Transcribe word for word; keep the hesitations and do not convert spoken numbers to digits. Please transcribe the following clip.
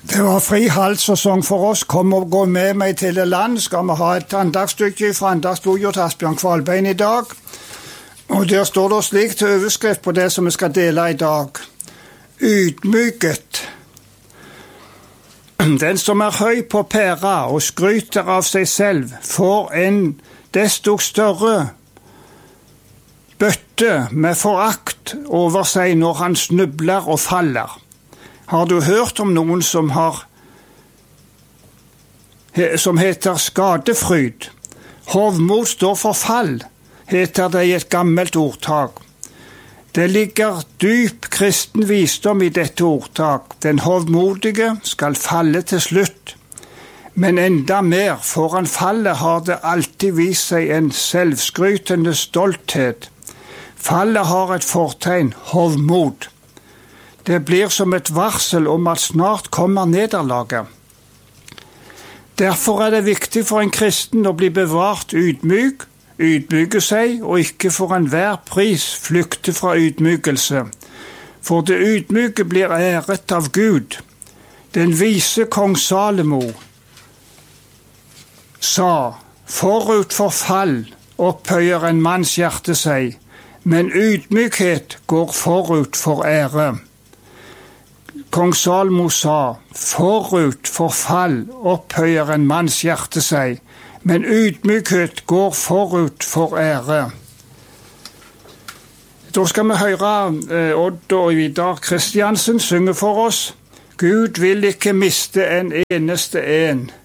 Det var fri halssesong for oss. Kom og gå med meg til det land. Skal vi ha et andagsstykke fra andagsboka til Asbjørn Kvalbein i dag. Og der står det slik til overskrift på det som vi skal dele i dag. Ydmyket. Den som er høy på pæra og skryter av seg selv, får en desto større bøtte med forakt over seg når han snubler og faller. Har du hørt om noen som har som heter skadefryd? Hovmod står for fall, heter det i et gammelt ordtak. Det ligger dyp kristen visdom i dette ordtak. Den hovmodige skal falle til slutt. Men enda mer, foran fallet har det alltid vist seg en selvskrytende stolthet. Fallet har et fortegn, hovmod. Det blir som et varsel om at snart kommer nederlaget. Derfor er det viktig for en kristen å bli bevart ydmyk, ydmyke seg og ikke for enhver pris flykte fra ydmykelse. For det ydmyke blir æret av Gud. Den vise kong Salomo sa, forut for fall opphøyer en manns hjerte seg, men ydmykhet går forut for ære. Kong Salomo sa, forut for fall opphøyer en manns hjerte seg, men ydmykhet går forut for ære. Da skal vi høre eh, Odd og Vidar Kristiansen synge for oss. Gud vil ikke miste en eneste en.